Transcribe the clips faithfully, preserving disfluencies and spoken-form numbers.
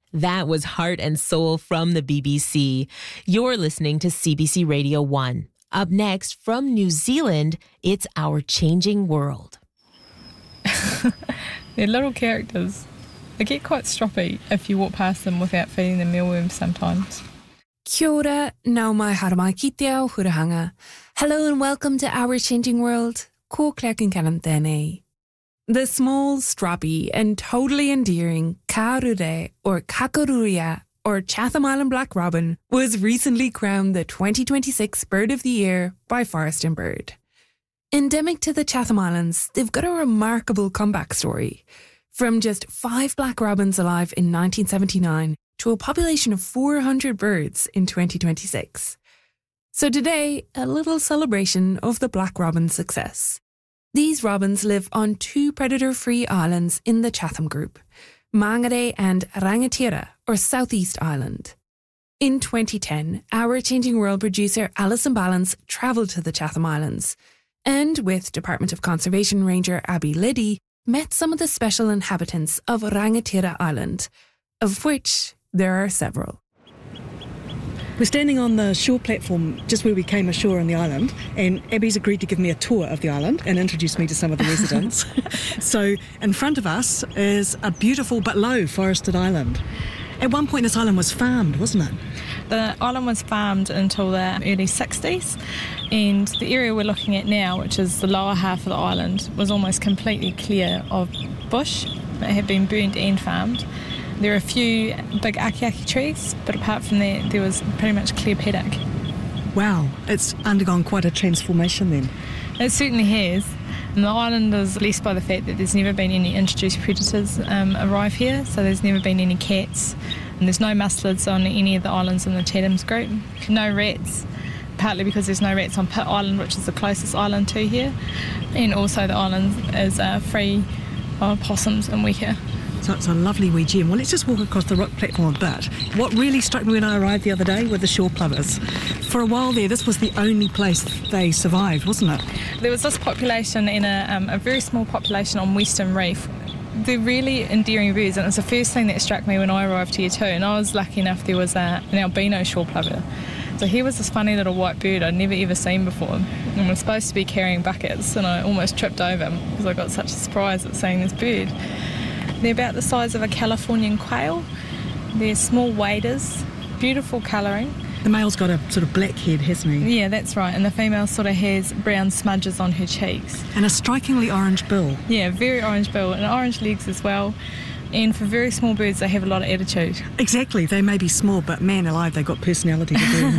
That was Heart and Soul from the B B C. You're listening to C B C Radio one. Up next, from New Zealand, it's Our Changing World. They're little characters. They get quite stroppy if you walk past them without feeding them mealworms sometimes. Kia ora, nau mai haramai ki te ao hurahanga. Hello and welcome to Our Changing World. Ko Claire Kincannon tēnei. The small, stroppy and totally endearing Karure or Kakaruria or Chatham Island Black Robin was recently crowned the twenty twenty-six Bird of the Year by Forest and Bird. Endemic to the Chatham Islands, they've got a remarkable comeback story. From just five black robins alive in nineteen seventy-nine to a population of four hundred birds in twenty twenty-six. So today, a little celebration of the black robin's success. These robins live on two predator-free islands in the Chatham Group, Mangere and Rangatira, or Southeast Island. In twenty ten, Our Changing World producer Alison Ballance travelled to the Chatham Islands and, with Department of Conservation Ranger Abby Liddy, met some of the special inhabitants of Rangatira Island, of which there are several. We're standing on the shore platform just where we came ashore on the island, and Abby's agreed to give me a tour of the island and introduce me to some of the residents. So in front of us is a beautiful but low forested island. At one point this island was farmed, wasn't it? The island was farmed until the early sixties, and the area we're looking at now, which is the lower half of the island, was almost completely clear of bush. It had been burnt and farmed. There are a few big aki-aki trees, but apart from that, there was pretty much clear paddock. Wow, it's undergone quite a transformation then. It certainly has. And the island is blessed by the fact that there's never been any introduced predators um, arrive here, so there's never been any cats. And there's no mustelids on any of the islands in the Chathams group. No rats, partly because there's no rats on Pitt Island, which is the closest island to here. And also the island is uh, free of possums and weka. So it's a lovely wee gem. Well, let's just walk across the rock platform a bit. What really struck me when I arrived the other day were the shore plovers. For a while there, this was the only place they survived, wasn't it? There was this population and a, um, a very small population on Western Reef. They're really endearing birds, and it's the first thing that struck me when I arrived here too. And I was lucky enough there was a, an albino shore plover. So here was this funny little white bird I'd never ever seen before. And I was supposed to be carrying buckets, and I almost tripped over because I got such a surprise at seeing this bird. They're about the size of a Californian quail. They're small waders, beautiful colouring. The male's got a sort of black head, hasn't he? Yeah, that's right. And the female sort of has brown smudges on her cheeks. And a strikingly orange bill. Yeah, very orange bill and orange legs as well. And for very small birds, they have a lot of attitude. Exactly. They may be small, but man alive, they've got personality to do.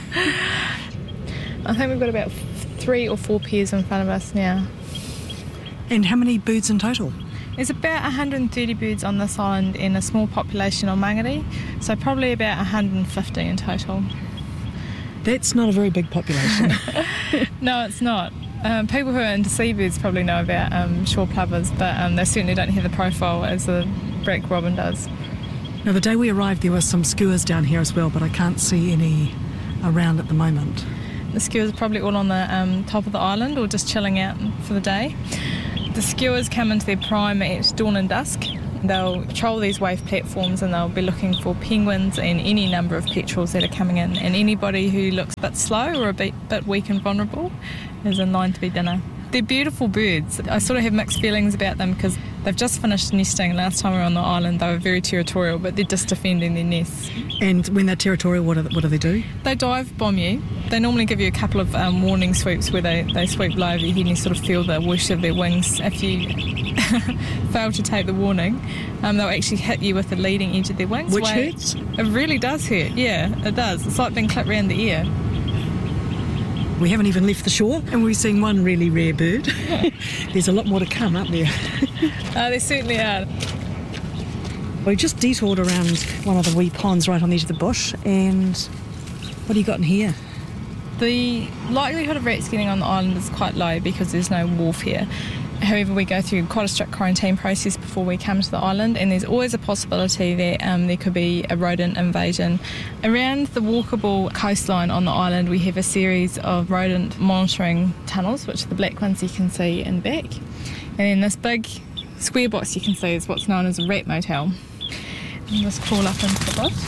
I think we've got about three or four pairs in front of us now. And how many birds in total? There's about one hundred thirty birds on this island and a small population on Mangere, so probably about one hundred fifty in total. That's not a very big population. No, it's not. Um, people who are into seabirds probably know about um, shore plovers, but um, they certainly don't have the profile as the black robin does. Now, the day we arrived, there were some skuas down here as well, but I can't see any around at the moment. The skuas are probably all on the um, top of the island or just chilling out for the day. The skuas come into their prime at dawn and dusk. They'll patrol these wave platforms and they'll be looking for penguins and any number of petrels that are coming in. And anybody who looks a bit slow or a bit, bit weak and vulnerable is in line to be dinner. They're beautiful birds. I sort of have mixed feelings about them because they've just finished nesting. Last time we were on the island, they were very territorial, but they're just defending their nests. And when they're territorial, what do, what do they do? They dive bomb you. They normally give you a couple of um, warning sweeps where they, they sweep low over your head and you sort of feel the whoosh of their wings. If you fail to take the warning, um, they'll actually hit you with the leading edge of their wings. Which Wait, hurts? It really does hurt, yeah, it does. It's like being clipped around the ear. We haven't even left the shore and we're seeing one really rare bird. There's a lot more to come, aren't there? uh, there certainly are. We've just detoured around one of the wee ponds right on the edge of the bush, and what do you got in here? The likelihood of rats getting on the island is quite low because there's no wharf here. However, we go through quite a strict quarantine process before we come to the island, and there's always a possibility that um, there could be a rodent invasion. Around the walkable coastline on the island, we have a series of rodent monitoring tunnels, which are the black ones you can see in the back. And then this big square box you can see is what's known as a rat motel. And just crawl up into the bush.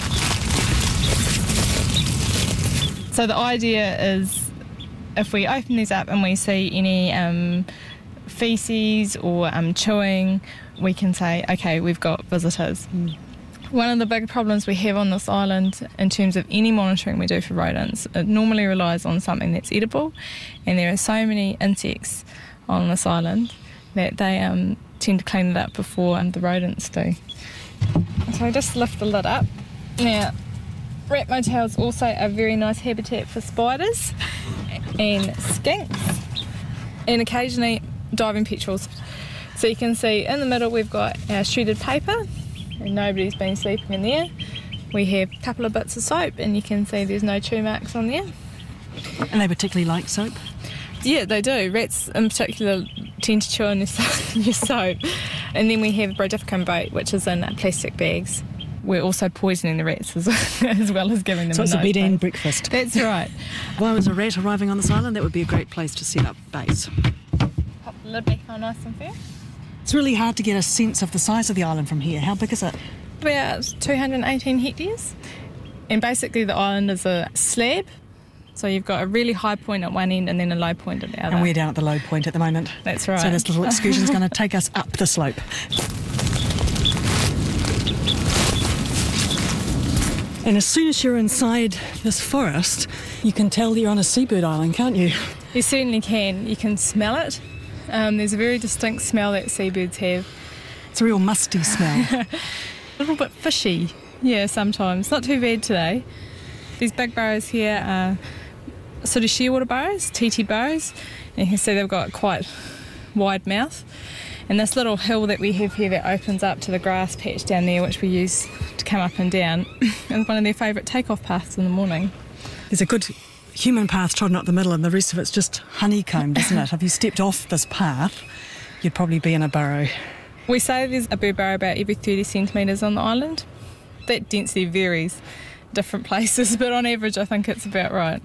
So the idea is if we open these up and we see any um, feces or um, chewing, we can say, okay, we've got visitors. Mm. One of the big problems we have on this island in terms of any monitoring we do for rodents, it normally relies on something that's edible, and there are so many insects on this island that they um, tend to clean it up before um, the rodents do. So I just lift the lid up. Now, rat motels also a very nice habitat for spiders and skinks, and occasionally diving petrels. So you can see in the middle we've got our shredded paper, and nobody's been sleeping in there. We have a couple of bits of soap, and you can see there's no chew marks on there. And they particularly like soap? Yeah, they do. Rats in particular tend to chew on your soap. And then we have Brodifacoum boat, which is in plastic bags. We're also poisoning the rats as, as well as giving them so a it's a nose bed and place. breakfast. That's right. If I was a rat arriving on this island, that would be a great place to set up base. Pop the lid back on nice and firm. It's really hard to get a sense of the size of the island from here. How big is it? About two hundred eighteen hectares. And basically the island is a slab. So you've got a really high point at one end and then a low point at the other. And we're down at the low point at the moment. That's right. So this little excursion is going to take us up the slope. And as soon as you're inside this forest, you can tell you're on a seabird island, can't you? You certainly can. You can smell it. Um, there's a very distinct smell that seabirds have. It's a real musty smell. A little bit fishy, yeah, sometimes. Not too bad today. These big burrows here are sort of shearwater burrows, T T burrows, and you can see they've got quite wide mouth. And this little hill that we have here that opens up to the grass patch down there, which we use to come up and down, is one of their favourite takeoff paths in the morning. There's a good human path trodden up the middle, and the rest of it's just honeycombed, isn't it? If you stepped off this path, you'd probably be in a burrow. We say there's a bird burrow about every thirty centimetres on the island. That density varies different places, but on average I think it's about right.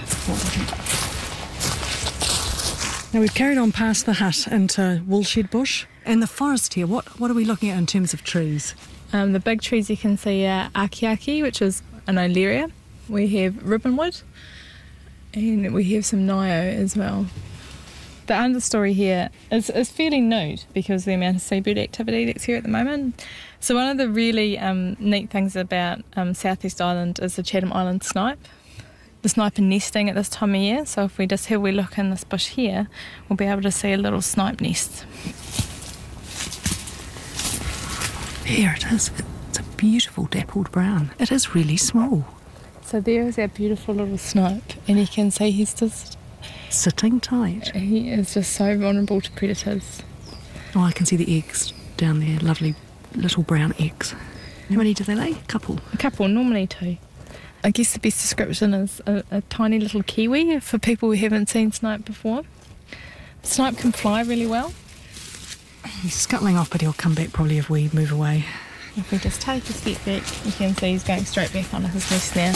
Now we've carried on past the hut into Woolshed Bush. And the forest here, what, what are we looking at in terms of trees? Um, the big trees you can see are Akiaki, which is an Olearia. We have ribbonwood, and we have some Nio as well. The understory here is, is fairly nude because of the amount of seabird activity that's here at the moment. So one of the really um, neat things about um, South East Island is the Chatham Island snipe. The snipe are nesting at this time of year, so if we just have we look in this bush here, we'll be able to see a little snipe nest. Here it is. It's a beautiful dappled brown. It is really small. So there is our beautiful little snipe, and you can see he's just sitting tight. He is just so vulnerable to predators. Oh, I can see the eggs down there, lovely little brown eggs. How many do they lay? A couple? A couple, normally two. I guess the best description is a, a tiny little kiwi for people who haven't seen snipe before. Snipe can fly really well. He's scuttling off, but he'll come back probably if we move away. If we just take a step back, you can see he's going straight back onto his nest now.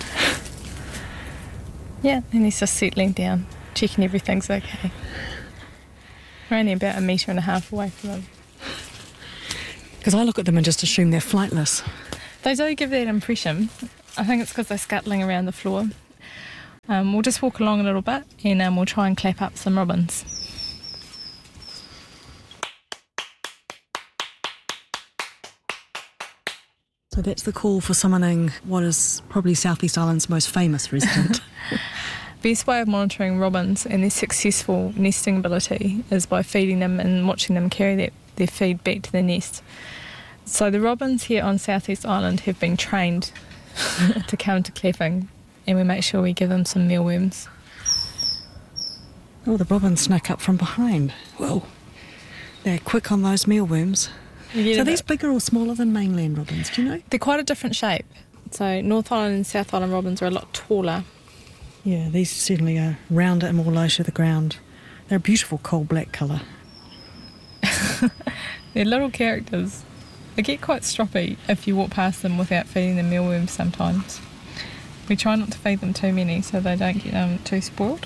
Yeah, and he's just settling down, checking everything's okay. We're only about a metre and a half away from him. Because I look at them and just assume they're flightless. They do give that impression. I think it's because they're scuttling around the floor. Um, we'll just walk along a little bit and um, we'll try and clap up some robins. So that's the call for summoning what is probably South East Island's most famous resident. Best way of monitoring robins and their successful nesting ability is by feeding them and watching them carry their, their feed back to their nest. So the robins here on South East Island have been trained to come to clapping, and we make sure we give them some mealworms. Oh, the robins snuck up from behind. Whoa, they're quick on those mealworms. So are these bigger or smaller than mainland robins, do you know? They're quite a different shape. So North Island and South Island robins are a lot taller. Yeah, these certainly are rounder and more low to the ground. They're a beautiful coal black colour. They're little characters. They get quite stroppy if you walk past them without feeding them mealworms sometimes. We try not to feed them too many so they don't get um, too spoiled.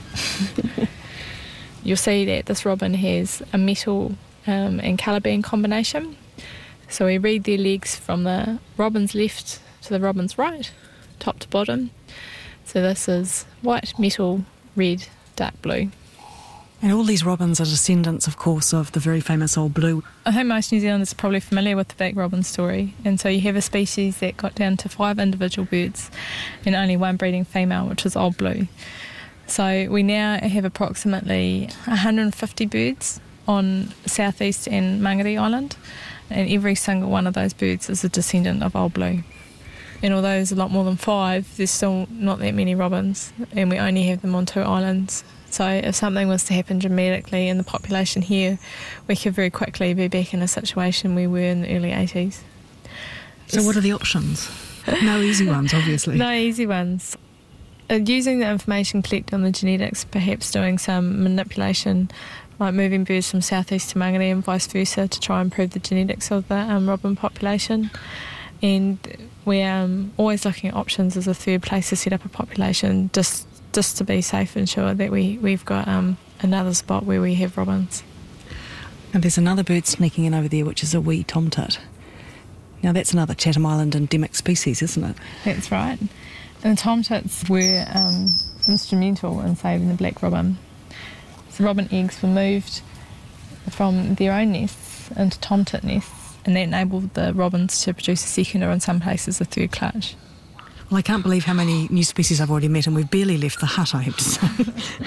You'll see that this robin has a metal um, and colour band combination. So we read their legs from the robin's left to the robin's right, top to bottom. So this is white, metal, red, dark blue. And all these robins are descendants, of course, of the very famous Old Blue. I think most New Zealanders are probably familiar with the black robin story. And so you have a species that got down to five individual birds and only one breeding female, which is Old Blue. So we now have approximately one hundred fifty birds on Southeast and Mangere Island, and every single one of those birds is a descendant of Old Blue. And although there's a lot more than five, there's still not that many robins, and we only have them on two islands. So if something was to happen dramatically in the population here, we could very quickly be back in a situation we were in the early eighties. So what are the options? No easy ones, obviously. No easy ones. Uh, using the information collected on the genetics, perhaps doing some manipulation, like moving birds from southeast to Mangere and vice versa to try and improve the genetics of the um, robin population. And we're um, always looking at options as a third place to set up a population, just just to be safe and sure that we, we've got um, another spot where we have robins. And there's another bird sneaking in over there, which is a wee tomtit. Now that's another Chatham Island endemic species, isn't it? That's right. And the tomtits were um, instrumental in saving the black robin. So robin eggs were moved from their own nests into tomtit nests, and that enabled the robins to produce a second, or in some places a third clutch. Well, I can't believe how many new species I've already met, and we've barely left the hut, I have to say.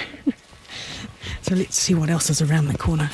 So let's see what else is around the corner.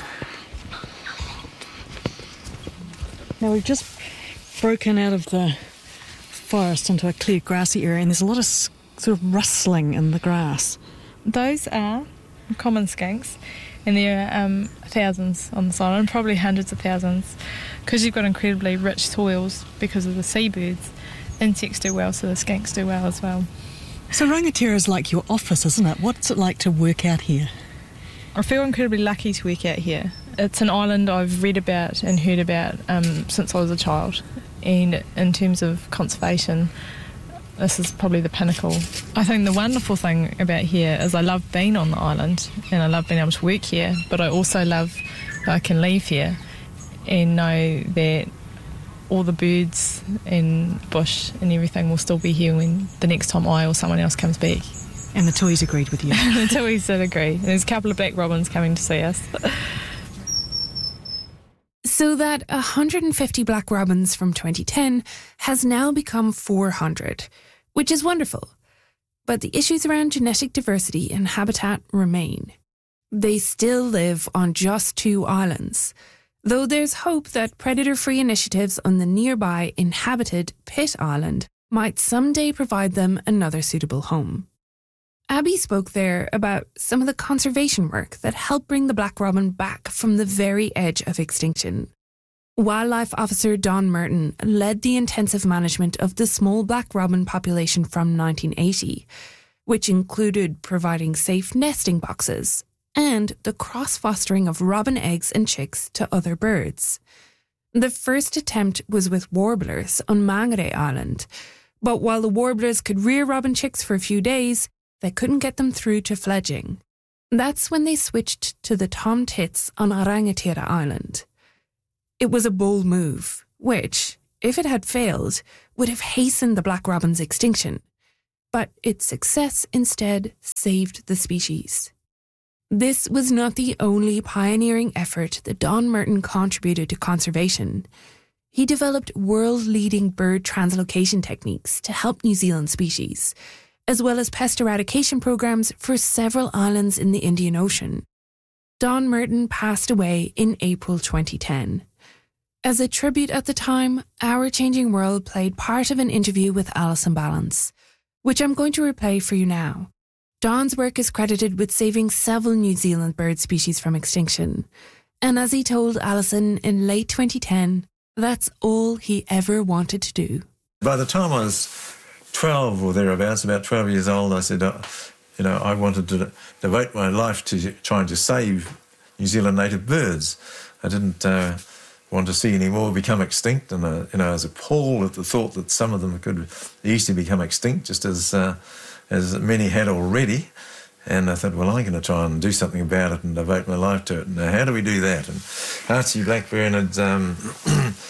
Now we've just broken out of the forest into a clear grassy area, and there's a lot of sort of rustling in the grass. Those are common skinks, and there are um, thousands on this island, probably hundreds of thousands. Because you've got incredibly rich soils because of the seabirds, insects do well, so the skinks do well as well. So Rangatira is like your office, isn't it? What's it like to work out here? I feel incredibly lucky to work out here. It's an island I've read about and heard about um, since I was a child. And in terms of conservation, this is probably the pinnacle. I think the wonderful thing about here is I love being on the island and I love being able to work here, but I also love that I can leave here and know that all the birds and bush and everything will still be here when the next time I or someone else comes back. And the Tuis agreed with you. The Tuis did agree. There's a couple of black robins coming to see us. So that one hundred fifty black robins from twenty ten has now become four hundred, which is wonderful. But the issues around genetic diversity and habitat remain. They still live on just two islands, though there's hope that predator-free initiatives on the nearby inhabited Pitt Island might someday provide them another suitable home. Abby spoke there about some of the conservation work that helped bring the black robin back from the very edge of extinction. Wildlife Officer Don Merton led the intensive management of the small black robin population from nineteen eighty, which included providing safe nesting boxes and the cross-fostering of robin eggs and chicks to other birds. The first attempt was with warblers on Mangere Island, but while the warblers could rear robin chicks for a few days, they couldn't get them through to fledging. That's when they switched to the tomtits on Rangatira Island. It was a bold move, which, if it had failed, would have hastened the black robin's extinction. But its success instead saved the species. This was not the only pioneering effort that Don Merton contributed to conservation. He developed world-leading bird translocation techniques to help New Zealand species, as well as pest eradication programs for several islands in the Indian Ocean. Don Merton passed away in April twenty ten. As a tribute at the time, Our Changing World played part of an interview with Alison Ballance, which I'm going to replay for you now. Don's work is credited with saving several New Zealand bird species from extinction, and as he told Alison in late twenty ten, that's all he ever wanted to do. By the time I was twelve or thereabouts, about twelve years old, I said, uh, you know, I wanted to devote my life to trying to save New Zealand native birds. I didn't uh, want to see any more become extinct, and uh, you know, I was appalled at the thought that some of them could easily become extinct, just as uh, as many had already. And I thought, well, I'm going to try and do something about it and devote my life to it. Now, how do we do that? And Archie Blackburn had um,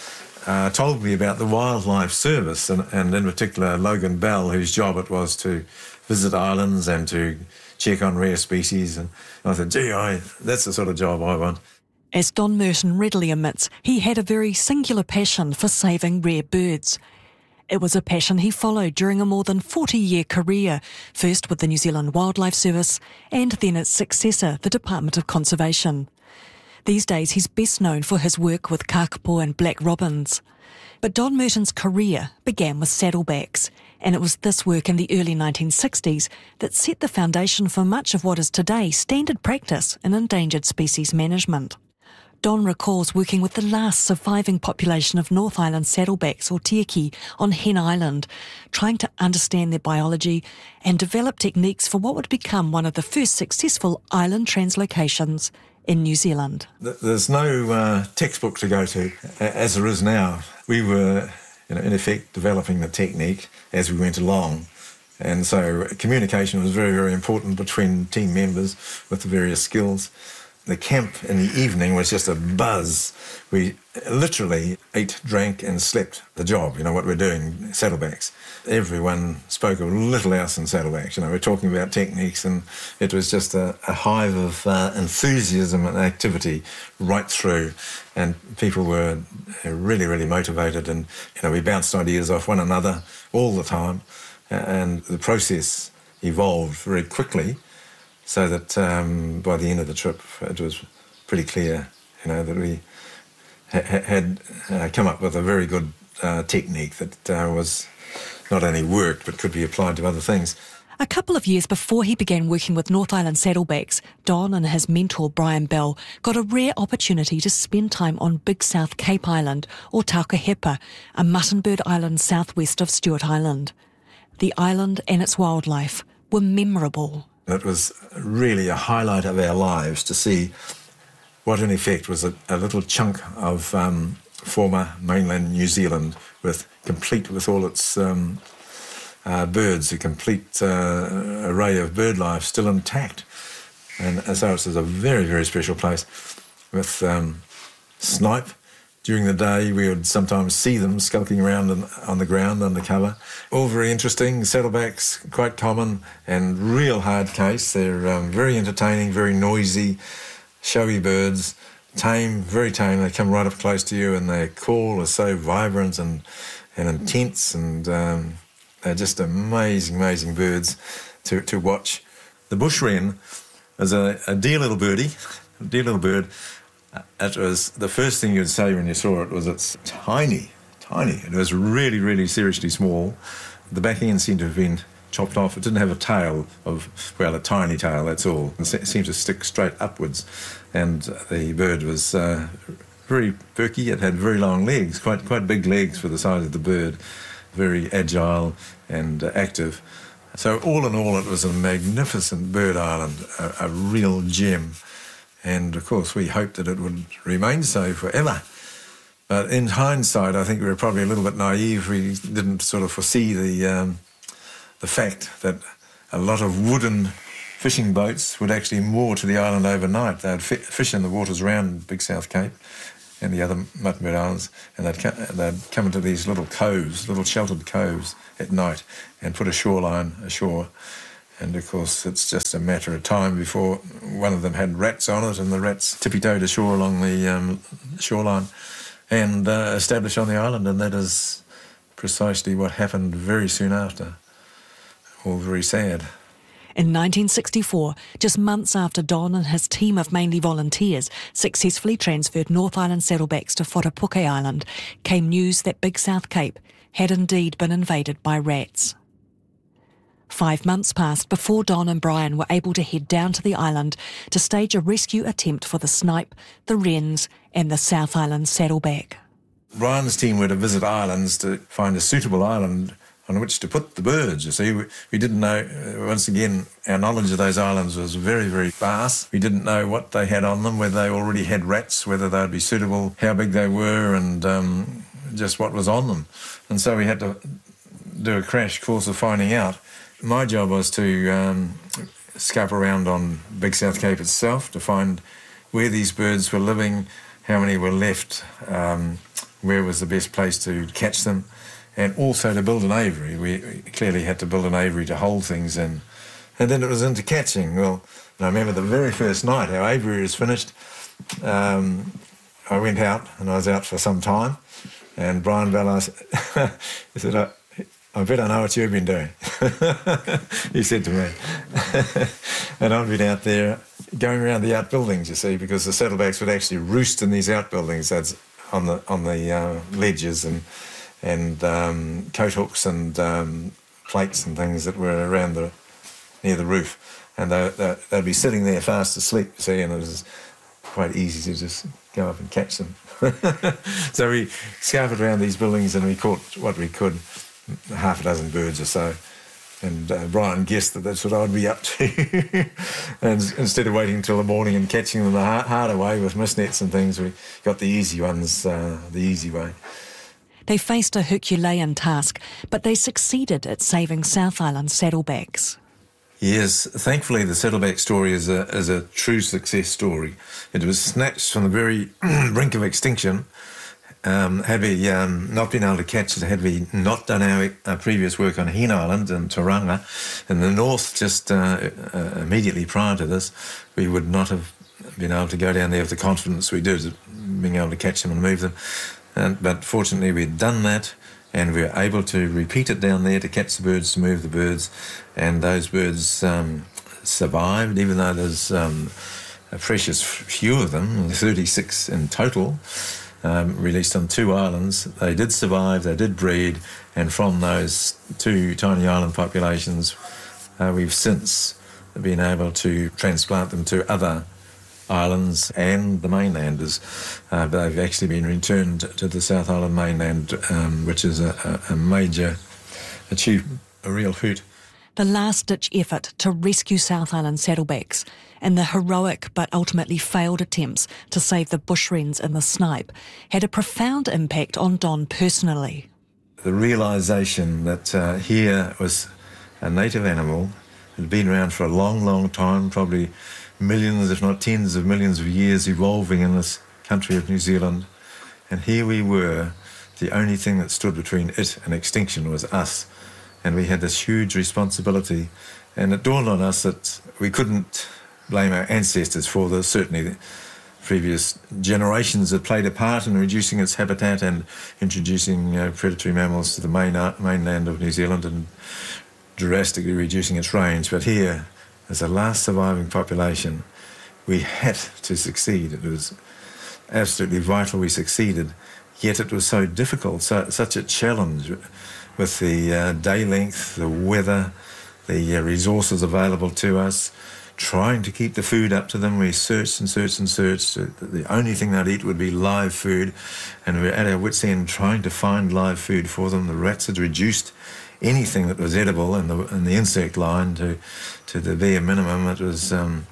uh, told me about the Wildlife Service, and, and in particular Logan Bell, whose job it was to visit islands and to check on rare species. And I thought, gee, I, that's the sort of job I want. As Don Merton readily admits, he had a very singular passion for saving rare birds. It was a passion he followed during a more than forty-year career, first with the New Zealand Wildlife Service and then its successor, the Department of Conservation. These days he's best known for his work with kakapo and black robins. But Don Merton's career began with saddlebacks, and it was this work in the early nineteen sixties that set the foundation for much of what is today standard practice in endangered species management. Don recalls working with the last surviving population of North Island saddlebacks, or tiaki, on Hen Island, trying to understand their biology and develop techniques for what would become one of the first successful island translocations in New Zealand. There's no uh, textbook to go to, as there is now. We were, you know, in effect, developing the technique as we went along. And so communication was very, very important between team members with the various skills. The camp in the evening was just a buzz. We literally ate, drank and slept the job, you know, what we're doing, saddlebacks. Everyone spoke a little else in saddlebacks. You know, we're talking about techniques, and it was just a, a hive of uh, enthusiasm and activity right through. And people were really, really motivated, and, you know, we bounced ideas off one another all the time. And the process evolved very quickly, so that um, by the end of the trip, it was pretty clear, you know, that we ha- had uh, come up with a very good uh, technique that uh, was not only worked, but could be applied to other things. A couple of years before he began working with North Island saddlebacks, Don and his mentor Brian Bell got a rare opportunity to spend time on Big South Cape Island, or Taukahepa, a muttonbird island southwest of Stewart Island. The island and its wildlife were memorable. It was really a highlight of our lives to see what in effect was a, a little chunk of um, former mainland New Zealand, with complete with all its um, uh, birds, a complete uh, array of bird life still intact. And, and so it was a very, very special place with um, snipe. During the day, we would sometimes see them skulking around in, on the ground under cover. All very interesting. Saddlebacks, quite common and real hard case. They're um, very entertaining, very noisy, showy birds, tame, very tame. They come right up close to you, and their call is so vibrant and, and intense, and um, they're just amazing, amazing birds to, to watch. The bush wren is a, a dear little birdie, a dear little bird. It was the first thing you'd say when you saw it was it's tiny, tiny. It was really, really seriously small. The back end seemed to have been chopped off. It didn't have a tail of, well, a tiny tail, that's all. It seemed to stick straight upwards. And the bird was uh, very perky. It had very long legs, quite quite big legs for the size of the bird, very agile and uh, active. So all in all, it was a magnificent bird island, a, a real gem. And, of course, we hoped that it would remain so forever. But in hindsight, I think we were probably a little bit naive. We didn't sort of foresee the um, the fact that a lot of wooden fishing boats would actually moor to the island overnight. They'd fi- fish in the waters around Big South Cape and the other Muttonbird Islands, and they'd, co- they'd come into these little coves, little sheltered coves at night, and put a shoreline ashore. And, of course, it's just a matter of time before one of them had rats on it, and the rats tippy-toed ashore along the um, shoreline and uh, established on the island, and that is precisely what happened very soon after. All very sad. In nineteen sixty-four, just months after Don and his team of mainly volunteers successfully transferred North Island saddlebacks to Whatapuke Island, came news that Big South Cape had indeed been invaded by rats. Five months passed before Don and Brian were able to head down to the island to stage a rescue attempt for the snipe, the wrens and the South Island saddleback. Brian's team were to visit islands to find a suitable island on which to put the birds. You see, we, we didn't know, once again, our knowledge of those islands was very, very sparse. We didn't know what they had on them, whether they already had rats, whether they'd be suitable, how big they were, and um, just what was on them. And so we had to do a crash course of finding out. My job was to um, scout around on Big South Cape itself to find where these birds were living, how many were left, um, where was the best place to catch them, and also to build an aviary. We clearly had to build an aviary to hold things in. And then it was into catching. Well, I remember the very first night our aviary was finished. Um, I went out, and I was out for some time, and Brian Bell, he said, I, I bet I know what you've been doing. He said to me. And I've been out there going around the outbuildings, you see, because the saddlebacks would actually roost in these outbuildings. That's on the on the uh, ledges and and um, coat hooks and um, plates and things that were around the near the roof, and they, they, they'd be sitting there fast asleep, you see, and it was quite easy to just go up and catch them. So we scouted around these buildings and we caught what we could, half a dozen birds or so. And uh, Brian guessed that that's what I'd be up to. And instead of waiting until the morning and catching them the hard, harder way with mist nets and things, we got the easy ones uh, the easy way. They faced a Herculean task, but they succeeded at saving South Island saddlebacks. Yes, thankfully the saddleback story is a is a true success story. It was snatched from the very brink of extinction. Um, had we um, not been able to catch it, had we not done our, our previous work on Hen Island and Tauranga in the north just uh, uh, immediately prior to this, we would not have been able to go down there with the confidence we did, being able to catch them and move them. And, but fortunately we'd done that, and we were able to repeat it down there to catch the birds, to move the birds, and those birds um, survived, even though there's um, a precious few of them, thirty-six in total. Um, released on two islands. They did survive, they did breed, and from those two tiny island populations, uh, we've since been able to transplant them to other islands and the mainlanders. Uh, they've actually been returned to the South Island mainland, um, which is a, a major achievement, a real hoot. The last-ditch effort to rescue South Island saddlebacks and the heroic but ultimately failed attempts to save the bush wrens and the snipe had a profound impact on Don personally. The realisation that uh, here was a native animal, had been around for a long, long time, probably millions, if not tens of millions of years evolving in this country of New Zealand, and here we were, the only thing that stood between it and extinction was us. And we had this huge responsibility, and it dawned on us that we couldn't blame our ancestors for this. Certainly the previous generations had played a part in reducing its habitat and introducing uh, predatory mammals to the main, uh, mainland of New Zealand and drastically reducing its range. But here, as the last surviving population, we had to succeed. It was absolutely vital we succeeded, yet it was so difficult, so, such a challenge, with the uh, day length, the weather, the uh, resources available to us, trying to keep the food up to them. We searched and searched and searched. The only thing they'd eat would be live food, and we were at our wits' end trying to find live food for them. The rats had reduced anything that was edible in the, in the insect line to, to the bare minimum. It was um,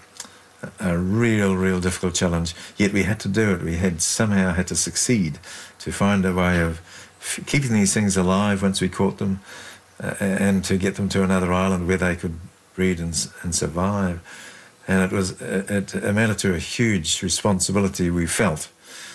a real, real difficult challenge, yet we had to do it. We had somehow had to succeed to find a way of keeping these things alive once we caught them, uh, and to get them to another island where they could breed and, and survive. And it was it amounted to a huge responsibility we felt.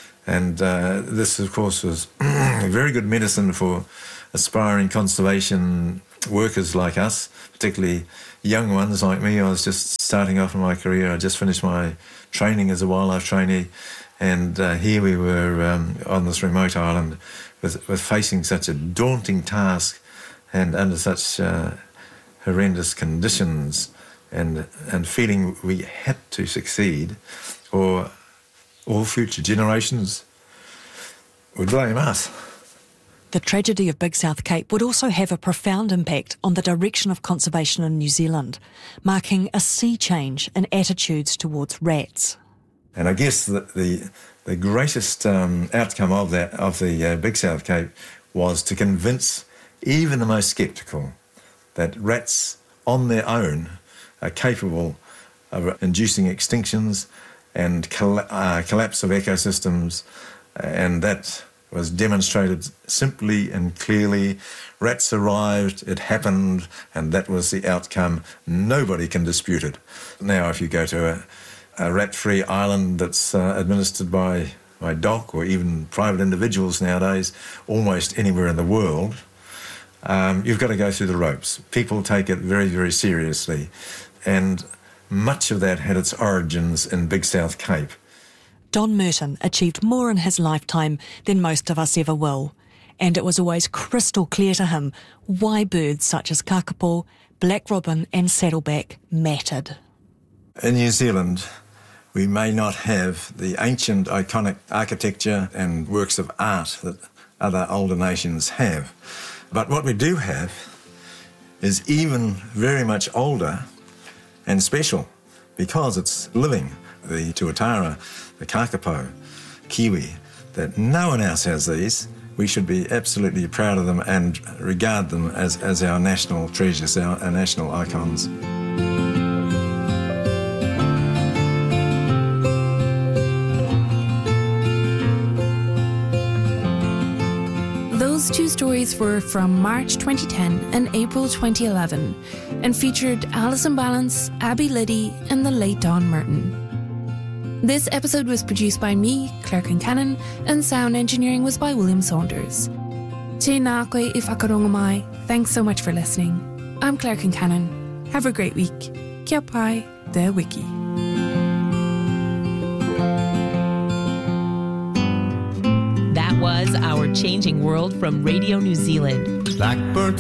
And uh, this, of course, was very good medicine for aspiring conservation workers like us, particularly young ones like me. I was just starting off in my career. I just finished my training as a wildlife trainee, and uh, here we were um, on this remote island with, with facing such a daunting task and under such uh, horrendous conditions, and and feeling we had to succeed or all future generations would blame us. The tragedy of Big South Cape would also have a profound impact on the direction of conservation in New Zealand, marking a sea change in attitudes towards rats. And I guess the the, the greatest um, outcome of that of the uh, Big South Cape was to convince even the most sceptical that rats on their own are capable of inducing extinctions and coll- uh, collapse of ecosystems, and that was demonstrated simply and clearly. Rats arrived, it happened, and that was the outcome. Nobody can dispute it. Now, if you go to a, a rat-free island that's uh, administered by by dock or even private individuals nowadays, almost anywhere in the world, um, you've got to go through the ropes. People take it very, very seriously. And much of that had its origins in Big South Cape. Don Merton achieved more in his lifetime than most of us ever will. And it was always crystal clear to him why birds such as kakapo, black robin and saddleback mattered. In New Zealand, we may not have the ancient iconic architecture and works of art that other older nations have. But what we do have is even very much older and special because it's living. The tuatara, the kakapo, kiwi, that no one else has these. We should be absolutely proud of them and regard them as, as our national treasures, our, our national icons. Those two stories were from March twenty ten and April twenty eleven and featured Alison Balance, Abby Liddy and the late Don Merton. This episode was produced by me, Claire Kincannon, and sound engineering was by William Saunders. Te nā koe I whakaronga mai. Thanks so much for listening. I'm Claire Kincannon. Have a great week. Kia pai, te wiki. That was Our Changing World from Radio New Zealand. Blackbird